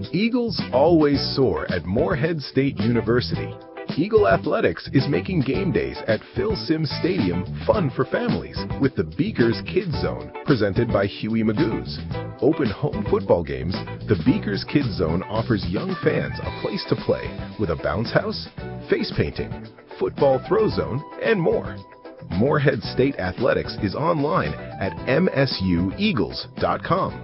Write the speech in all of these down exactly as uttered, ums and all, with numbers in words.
Eagles always soar at Morehead State University. Eagle Athletics is making game days at Phil Simms Stadium fun for families with the Beakers Kids Zone presented by Huey Magoo's. Open home football games, the Beakers Kids Zone offers young fans a place to play with a bounce house, face painting, football throw zone, and more. Morehead State Athletics is online at m s u eagles dot com.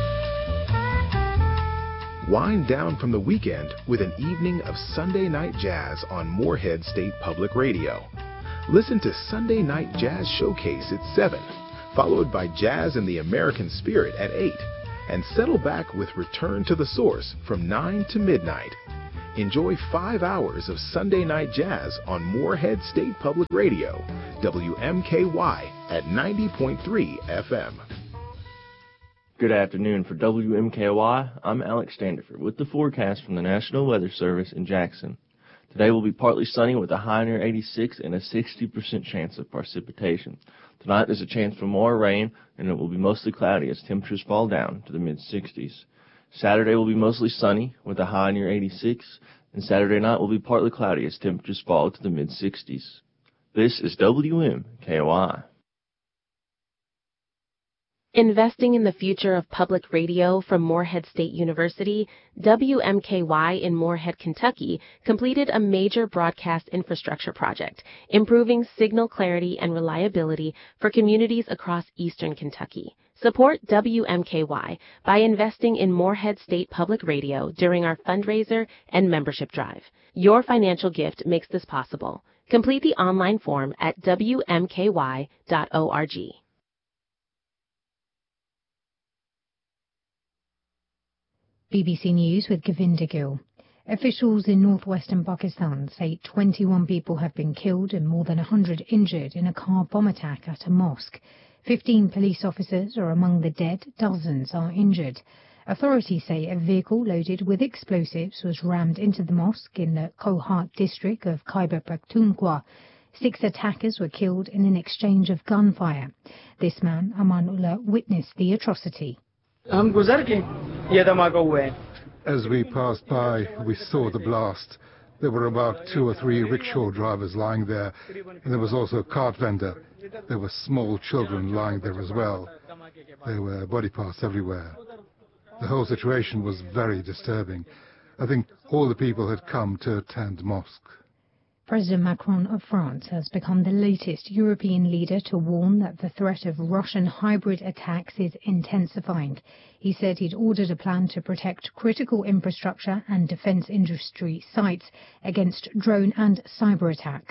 Wind down from the weekend with an evening of Sunday Night Jazz on Morehead State Public Radio. Listen to Sunday Night Jazz Showcase at seven, followed by Jazz and the American Spirit at eight, and settle back with Return to the Source from nine to midnight. Enjoy five hours of Sunday Night Jazz on Morehead State Public Radio, W M K Y at ninety point three F M. Good afternoon. For W M K Y, I'm Alex Standiford with the forecast from the National Weather Service in Jackson. Today will be partly sunny with a high near eighty-six and a sixty percent chance of precipitation. Tonight there's a chance for more rain, and it will be mostly cloudy as temperatures fall down to the mid-sixties. Saturday will be mostly sunny with a high near eighty-six, and Saturday night will be partly cloudy as temperatures fall to the mid-sixties. This is W M K Y. Investing in the future of public radio from Morehead State University, W M K Y in Morehead, Kentucky, completed a major broadcast infrastructure project, improving signal clarity and reliability for communities across eastern Kentucky. Support W M K Y by investing in Morehead State Public Radio during our fundraiser and membership drive. Your financial gift makes this possible. Complete the online form at w m k y dot org. B B C News with Govinda Gill. Officials in northwestern Pakistan say twenty-one people have been killed and more than one hundred injured in a car bomb attack at a mosque. Fifteen police officers are among the dead, dozens are injured. Authorities say a vehicle loaded with explosives was rammed into the mosque in the Kohat district of Khyber Pakhtunkhwa. Six attackers were killed in an exchange of gunfire. This man, Amanullah, witnessed the atrocity. As we passed by, we saw the blast. There were about two or three rickshaw drivers lying there, and there was also a cart vendor. There were small children lying there as well. There were body parts everywhere. The whole situation was very disturbing. I think all the people had come to attend mosque. President Macron of France has become the latest European leader to warn that the threat of Russian hybrid attacks is intensifying. He said he'd ordered a plan to protect critical infrastructure and defense industry sites against drone and cyber attacks.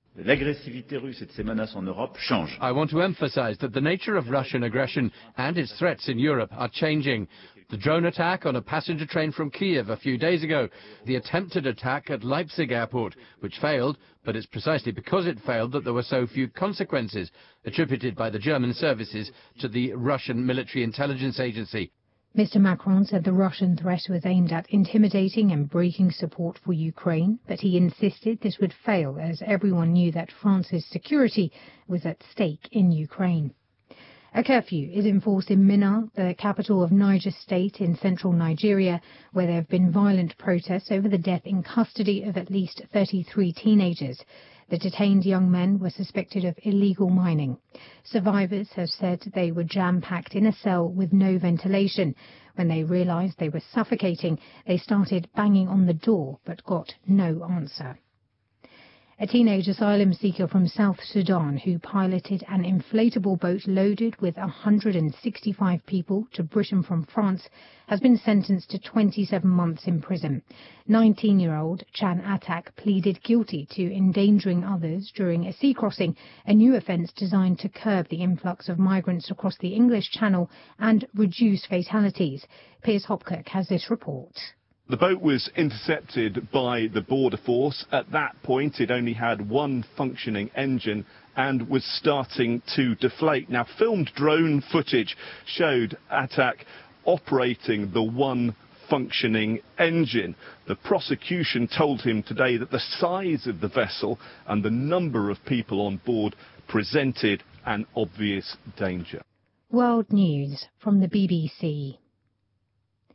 I want to emphasize that the nature of Russian aggression and its threats in Europe are changing. The drone attack on a passenger train from Kiev a few days ago, the attempted attack at Leipzig airport, which failed, but it's precisely because it failed that there were so few consequences, attributed by the German services to the Russian military intelligence agency. Mister Macron said the Russian threat was aimed at intimidating and breaking support for Ukraine, but he insisted this would fail as everyone knew that France's security was at stake in Ukraine. A curfew is enforced in Minna, the capital of Niger State in central Nigeria, where there have been violent protests over the death in custody of at least thirty-three teenagers. The detained young men were suspected of illegal mining. Survivors have said they were jam-packed in a cell with no ventilation. When they realized they were suffocating, they started banging on the door but got no answer. A teenage asylum seeker from South Sudan who piloted an inflatable boat loaded with one hundred sixty-five people to Britain from France has been sentenced to twenty-seven months in prison. nineteen-year-old Chan Atak pleaded guilty to endangering others during a sea crossing, a new offence designed to curb the influx of migrants across the English Channel and reduce fatalities. Piers Hopkirk has this report. The boat was intercepted by the border force. At that point, it only had one functioning engine and was starting to deflate. Now, filmed drone footage showed Atak operating the one functioning engine. The prosecution told him today that the size of the vessel and the number of people on board presented an obvious danger. World News from the B B C.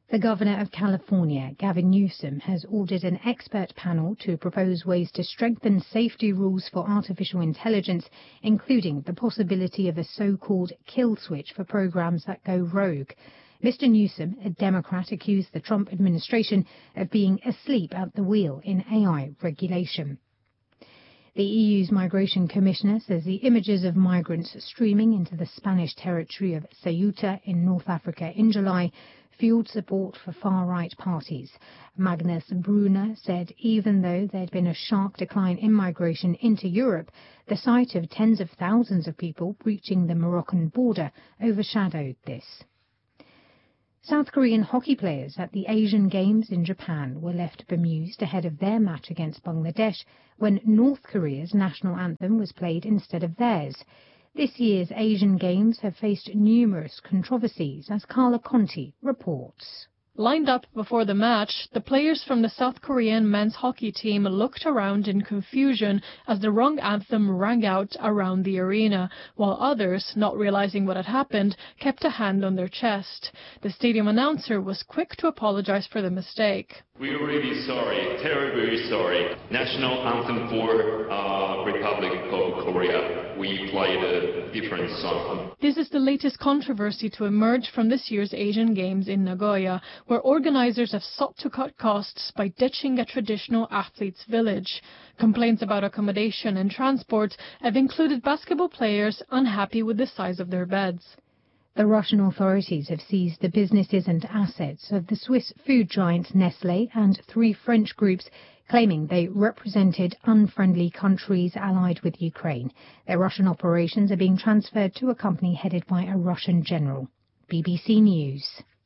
The Governor of California, Gavin Newsom, has ordered an expert panel to propose ways to strengthen safety rules for artificial intelligence, including the possibility of a so-called kill switch for programs that go rogue. Mister Newsom, a Democrat, accused the Trump administration of being asleep at the wheel in A I regulation. The E U's Migration Commissioner says the images of migrants streaming into the Spanish territory of Ceuta in North Africa in July fueled support for far-right parties. Magnus Brunner said even though there had been a sharp decline in migration into Europe, the sight of tens of thousands of people breaching the Moroccan border overshadowed this. South Korean hockey players at the Asian Games in Japan were left bemused ahead of their match against Bangladesh when North Korea's national anthem was played instead of theirs. This year's Asian Games have faced numerous controversies, as Carla Conti reports. Lined up before the match, the players from the South Korean men's hockey team looked around in confusion as the wrong anthem rang out around the arena, while others, not realizing what had happened, kept a hand on their chest. The stadium announcer was quick to apologize for the mistake. We're really sorry, terribly sorry. National anthem for uh, Republic of Korea. We played a different song. This is the latest controversy to emerge from this year's Asian Games in Nagoya, where organizers have sought to cut costs by ditching a traditional athletes' village. Complaints about accommodation and transport have included basketball players unhappy with the size of their beds. The Russian authorities have seized the businesses and assets of the Swiss food giant Nestlé and three French groups, claiming they represented unfriendly countries allied with Ukraine. Their Russian operations are being transferred to a company headed by a Russian general. B B C News.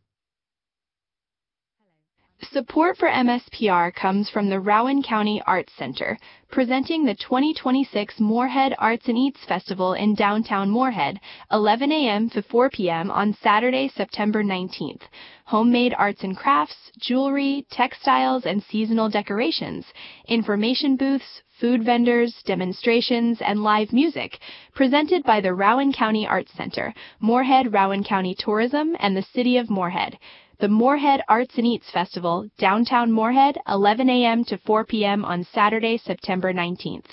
Support for M S P R comes from the Rowan County Arts Center, presenting the twenty twenty-six Moorhead Arts and Eats Festival in downtown Moorhead, eleven a m to four p m on Saturday, September nineteenth. Homemade arts and crafts, jewelry, textiles, and seasonal decorations, information booths, food vendors, demonstrations, and live music, presented by the Rowan County Arts Center, Moorhead Rowan County Tourism, and the City of Moorhead. The Moorhead Arts and Eats Festival, downtown Moorhead, eleven a m to four p m on Saturday, September nineteenth.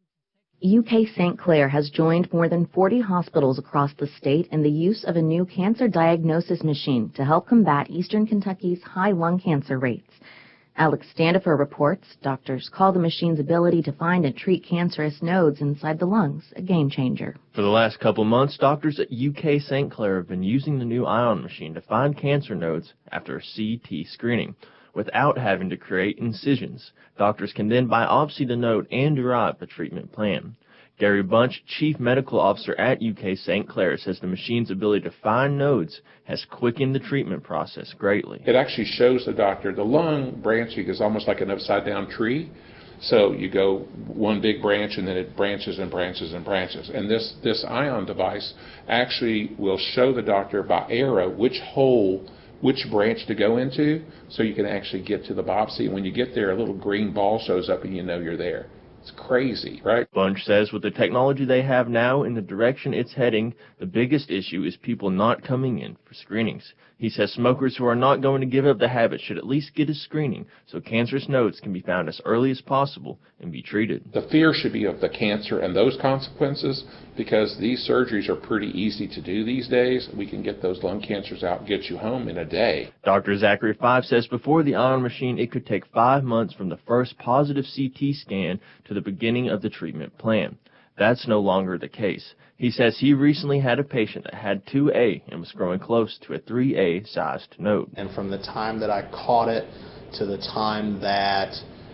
U K Saint Clair has joined more than forty hospitals across the state in the use of a new cancer diagnosis machine to help combat Eastern Kentucky's high lung cancer rates. Alex Standifer reports doctors call the machine's ability to find and treat cancerous nodes inside the lungs a game changer. For the last couple months, doctors at U K Saint Clair have been using the new ion machine to find cancer nodes after a C T scanning, without having to create incisions. Doctors can then biopsy the node and derive a treatment plan. Gary Bunch, Chief Medical Officer at U K Saint Clair, says the machine's ability to find nodes has quickened the treatment process greatly. It actually shows the doctor the lung branching is almost like an upside-down tree. So you go one big branch and then it branches and branches and branches. And this, this ion device actually will show the doctor by arrow which hole, which branch to go into, so you can actually get to the biopsy. When you get there, a little green ball shows up and you know you're there. It's crazy, right? Bunch says with the technology they have now and the direction it's heading, the biggest issue is people not coming in for screenings. He says smokers who are not going to give up the habit should at least get a screening so cancerous nodes can be found as early as possible and be treated. The fear should be of the cancer and those consequences, because these surgeries are pretty easy to do these days. We can get those lung cancers out and get you home in a day. Doctor Zachary Five says before the ion machine, it could take five months from the first positive C T scan to the beginning of the treatment plan. That's no longer the case. He says he recently had a patient that had two A and was growing close to a three A sized node. And from the time that I caught it to the time that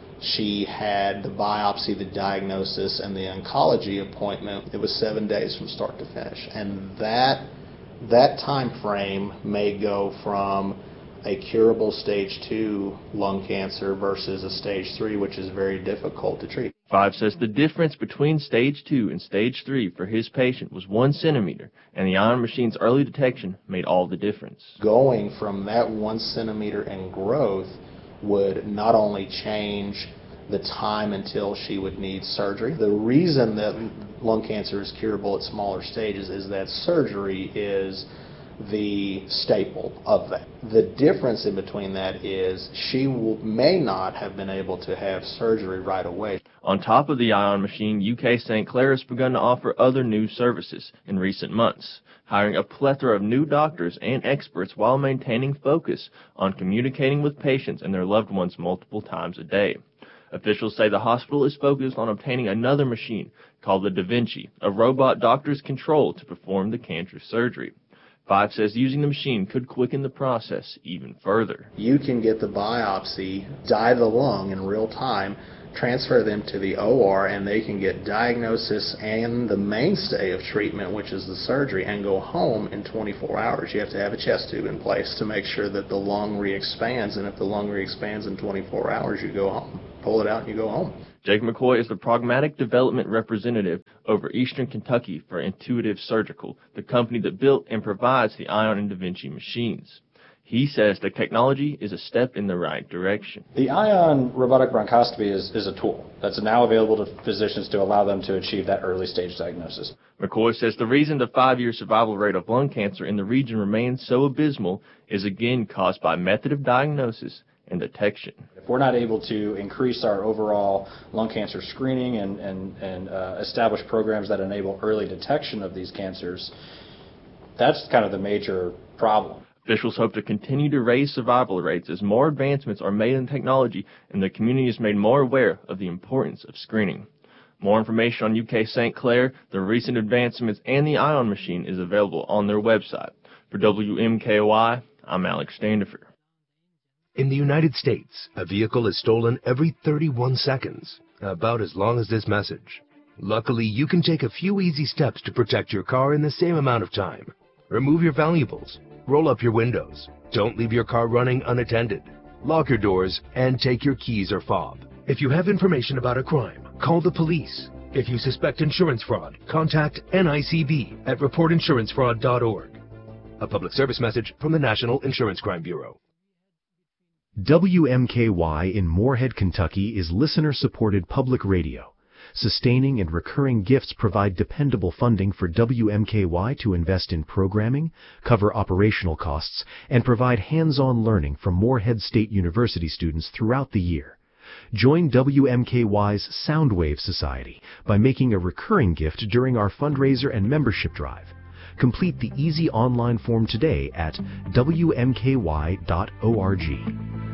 she had the biopsy, the diagnosis, and the oncology appointment, it was seven days from start to finish. And that, that time frame may go from a curable stage two lung cancer versus a stage three, which is very difficult to treat. Five says the difference between stage two and stage three for his patient was one centimeter, and the ion machine's early detection made all the difference. Going from that one centimeter in growth would not only change the time until she would need surgery. The reason that lung cancer is curable at smaller stages is that surgery is the staple of that. The difference in between that is she will, may not have been able to have surgery right away. On top of the Ion machine, U K Saint Clair has begun to offer other new services in recent months, hiring a plethora of new doctors and experts while maintaining focus on communicating with patients and their loved ones multiple times a day. Officials say the hospital is focused on obtaining another machine called the Da Vinci, a robot doctors control to perform the cancer surgery. Fife says using the machine could quicken the process even further. You can get the biopsy, dye the lung in real time, transfer them to the O R, and they can get diagnosis and the mainstay of treatment, which is the surgery, and go home in twenty-four hours. You have to have a chest tube in place to make sure that the lung re-expands, and if the lung re-expands in twenty-four hours, you go home. Pull it out and you go home. Jake McCoy is the Pragmatic Development Representative over Eastern Kentucky for Intuitive Surgical, the company that built and provides the Ion and Da Vinci machines. He says the technology is a step in the right direction. The Ion robotic bronchoscopy is, is a tool that's now available to physicians to allow them to achieve that early stage diagnosis. McCoy says the reason the five-year survival rate of lung cancer in the region remains so abysmal is again caused by method of diagnosis and detection. If we're not able to increase our overall lung cancer screening and, and, and uh, establish programs that enable early detection of these cancers, that's kind of the major problem. Officials hope to continue to raise survival rates as more advancements are made in technology and the community is made more aware of the importance of screening. More information on U K Saint Clair, the recent advancements, and the Ion machine is available on their website. For W M K Y, I'm Alex Standifer. In the United States, a vehicle is stolen every thirty-one seconds, about as long as this message. Luckily, you can take a few easy steps to protect your car in the same amount of time. Remove your valuables, roll up your windows, don't leave your car running unattended, lock your doors, and take your keys or fob. If you have information about a crime, call the police. If you suspect insurance fraud, contact N I C B at report insurance fraud dot org. A public service message from the National Insurance Crime Bureau. W M K Y in Moorhead, Kentucky is listener-supported public radio. Sustaining and recurring gifts provide dependable funding for W M K Y to invest in programming, cover operational costs, and provide hands-on learning from Moorhead State University students throughout the year. Join W M K Y's Soundwave Society by making a recurring gift during our fundraiser and membership drive. Complete the easy online form today at W M K Y dot org.